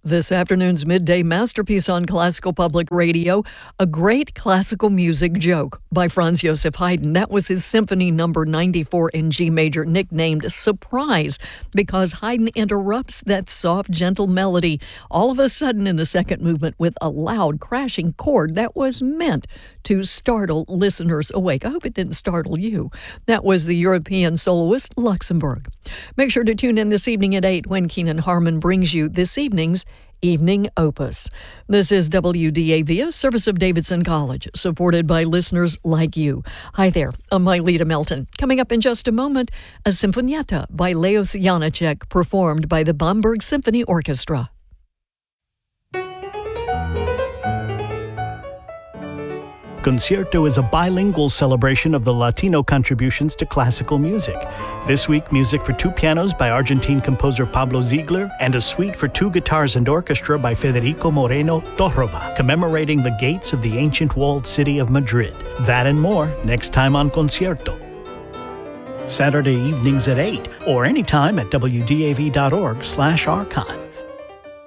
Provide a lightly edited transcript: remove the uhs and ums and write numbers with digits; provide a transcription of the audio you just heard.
This afternoon's midday masterpiece on Classical Public Radio, A Great Classical Music Joke by Franz Joseph Haydn. That was his Symphony Number 94 in G major, nicknamed Surprise, because Haydn interrupts that soft, gentle melody all of a sudden in the second movement with a loud, crashing chord that was meant to startle listeners awake. I hope it didn't startle you. That was the European soloist Luxembourg. Make sure to tune in this evening at 8 when Keenan Harmon brings you this evening's Evening Opus. This is WDAV, a service of Davidson College, supported by listeners like you. Hi there, I'm Myleta Melton. Coming up in just a moment, a Sinfonietta by Leos Janáček, performed by the Bamberg Symphony Orchestra. Concierto is a bilingual celebration of the Latino contributions to classical music. This week, music for two pianos by Argentine composer Pablo Ziegler and a suite for two guitars and orchestra by Federico Moreno Torroba, commemorating the gates of the ancient walled city of Madrid. That and more next time on Concierto. Saturday evenings at 8 or anytime at wdav.org/archive.